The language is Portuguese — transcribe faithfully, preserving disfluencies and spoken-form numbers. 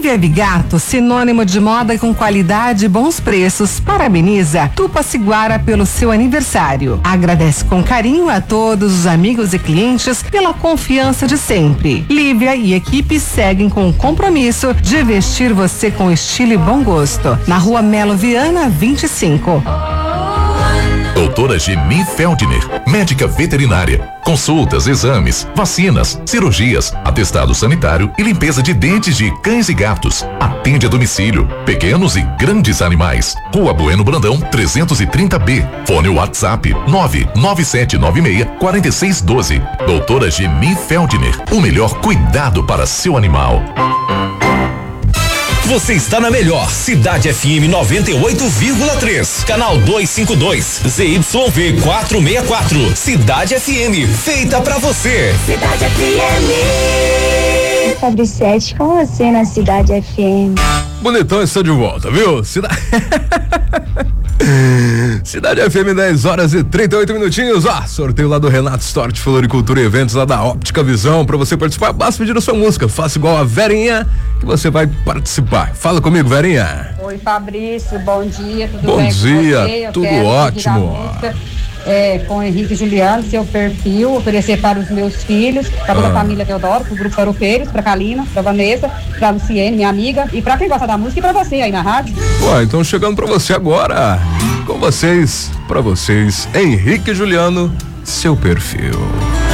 Lívia Vigato, sinônimo de moda com qualidade e bons preços, parabeniza Tupaciguara pelo seu aniversário. Agradece com carinho a todos os amigos e clientes pela confiança de sempre. Lívia e equipe seguem com o compromisso de vestir você com estilo e bom gosto. Na Rua Melo Viana, vinte e cinco. Doutora Geni Feldner, médica veterinária. Consultas, exames, vacinas, cirurgias, atestado sanitário e limpeza de dentes de cães e gatos. Atende a domicílio, pequenos e grandes animais. Rua Bueno Brandão, trezentos e trinta B. Fone WhatsApp nove nove sete nove seis quatro seis um dois. Doutora Geni Feldner, o melhor cuidado para seu animal. Você está na melhor Cidade F M noventa e oito vírgula três, canal duzentos e cinquenta e dois, Z Y V quatrocentos e sessenta e quatro. Cidade F M, feita pra você. Cidade F M. Fabricete com você na Cidade F M. Bonitão está de volta, viu? Cidade Cidade F M, dez horas e trinta e oito minutinhos. Ó, sorteio lá do Renato Stort Floricultura e Eventos, lá da Óptica Visão. Pra você participar, basta pedir a sua música. Faça igual a Verinha, que você vai participar. Fala comigo, Verinha. Oi, Fabrício, bom dia, tudo bom bem dia, com você? Eu tudo quero ótimo. É, com Henrique e Juliano, seu perfil, oferecer para os meus filhos, para toda Ah. a família Teodoro, para o Grupo Farofeiros, para Kalina, para Vanessa, para Luciene, minha amiga, e para quem gosta da música e para você aí na rádio. Ué, então chegando pra você agora, com vocês, pra vocês, Henrique e Juliano, seu perfil.